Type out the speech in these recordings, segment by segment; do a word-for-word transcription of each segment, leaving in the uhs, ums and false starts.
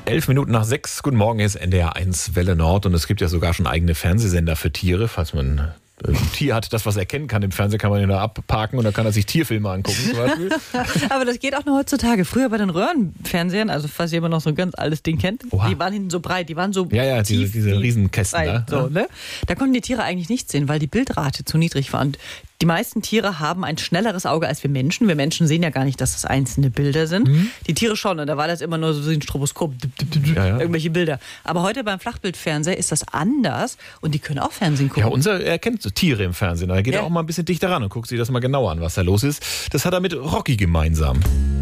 Elf Minuten nach sechs. Guten Morgen, hier ist N D R eins Welle Nord und es gibt ja sogar schon eigene Fernsehsender für Tiere, falls man ein Tier hat, das was erkennen kann. Im Fernsehen kann man ihn da abparken und dann kann er sich Tierfilme angucken zum Beispiel. Aber das geht auch noch heutzutage. Früher bei den Röhrenfernsehern, also falls jemand noch so ein ganz altes Ding kennt, Oha. Die waren hinten so breit, die waren so Ja, ja, tief, diese, diese Riesenkästen breit, da. So, ne? Da konnten die Tiere eigentlich nichts sehen, weil die Bildrate zu niedrig war. Und die meisten Tiere haben ein schnelleres Auge als wir Menschen. Wir Menschen sehen ja gar nicht, dass das einzelne Bilder sind. Mhm. Die Tiere schon. Und da war das immer nur so ein Stroboskop, ja, ja. irgendwelche Bilder. Aber heute beim Flachbildfernseher ist das anders und die können auch Fernsehen gucken. Ja, unser erkennt so Tiere im Fernsehen. Da geht ja. er auch mal ein bisschen dichter ran und guckt sich das mal genauer an, was da los ist. Das hat er mit Rocky gemeinsam.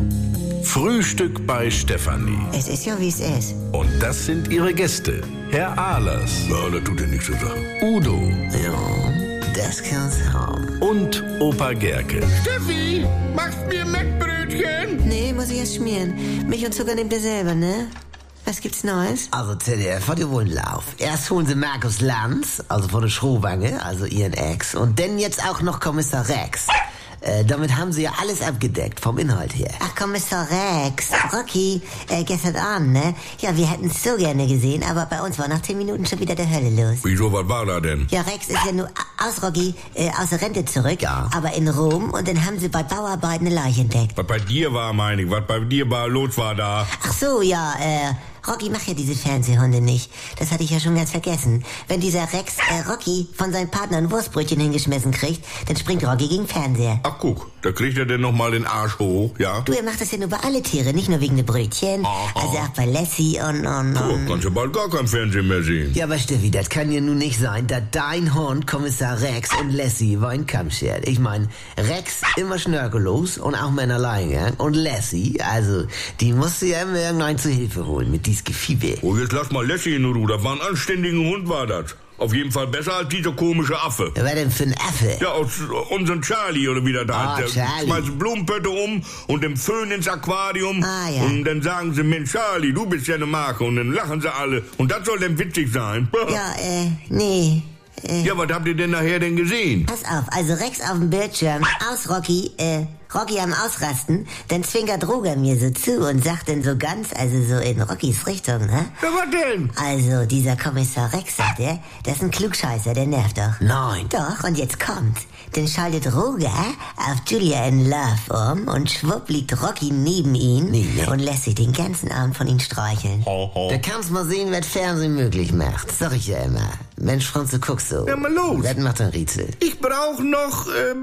Frühstück bei Stefanie. Es ist ja, wie es ist. Und das sind ihre Gäste. Herr Ahlers. Ja, das tut ja nichts zur Sache. Udo. Ja, das kann's haben. Und Opa Gerke. Steffi, machst mir Mettbrötchen? Nee, muss ich erst schmieren. Milch und Zucker nehmt ihr selber, ne? Was gibt's Neues? Also Z D F hat ja wohl einen Lauf. Erst holen sie Markus Lanz, also von der Schrohwange, also ihren Ex. Und dann jetzt auch noch Kommissar Rex. Äh, damit haben sie ja alles abgedeckt, vom Inhalt her. Ach, Kommissar Rex. Rocky, äh, gestern Abend, ne? Ja, wir hätten es so gerne gesehen, aber bei uns war nach zehn Minuten schon wieder der Hölle los. Wieso, was war da denn? Ja, Rex ist ja nur aus Rocky, äh, aus der Rente zurück, ja. aber in Rom und dann haben sie bei Bauarbeiten eine Leiche entdeckt. Was bei dir war, meine ich, was bei dir war, los war da. Ach so, ja, äh... Rocky macht ja diese Fernsehhunde nicht. Das hatte ich ja schon ganz vergessen. Wenn dieser Rex äh, Rocky von seinem Partner ein Wurstbrötchen hingeschmissen kriegt, dann springt Rocky gegen Fernseher. Ach guck, da kriegt er denn noch mal den Arsch hoch, ja? Du, er macht das ja nur bei alle Tiere, nicht nur wegen der Brötchen. Aha. Also auch bei Lassie und... und, und. Oh, kannst du bald gar kein Fernsehen mehr sehen. Ja, aber Steffi, das kann ja nun nicht sein, dass dein Hund Kommissar Rex und Lassie über einen Kamm schert. Ich meine, Rex immer schnörkellos und auch Männerlein, und Lassie, also, die musste ja immer irgendeinen zu Hilfe holen mit diesem Gefiebe. Oh, jetzt lass mal Lassie in Ruhe, das war ein anständiger Hund, war das. Auf jeden Fall besser als dieser komische Affe. Was denn für ein Affe? Ja, aus unserem Charlie oder wie der da Oh, der Charlie. schmeißt Blumenpötte um und den Föhn ins Aquarium. Ah, ja. Und dann sagen sie, Mensch, Charlie, du bist ja eine Marke. Und dann lachen sie alle. Und das soll denn witzig sein. Ja, äh, nee. Äh, Ja, was habt ihr denn nachher denn gesehen? Pass auf, also Rex auf dem Bildschirm, aus Rocky, äh, Rocky am Ausrasten, dann zwinkert Roger mir so zu und sagt dann so ganz, also so in Rockys Richtung, ne? Ja, was denn? Also, dieser Kommissar Rex, sagt er, das ist ein Klugscheißer, der nervt doch. Nein. Doch, und jetzt kommt. Dann schaltet Roger auf Julia in Love um und schwupp liegt Rocky neben ihn Nee, nee. und lässt sich den ganzen Abend von ihm streicheln. Ho, ho. Da kannst mal sehen, was Fernsehen möglich macht. Sag ich ja immer. Mensch, Franz, du guckst so. Ja, mal los. Das macht ein Rätsel. Ich brauche noch äh,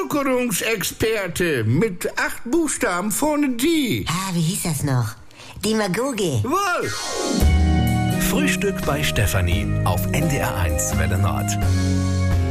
Bevölkerungsexperte mit acht Buchstaben vorne die. Ah, wie hieß das noch? Demagoge. Wohl. Frühstück bei Stefanie auf N D R eins Welle Nord.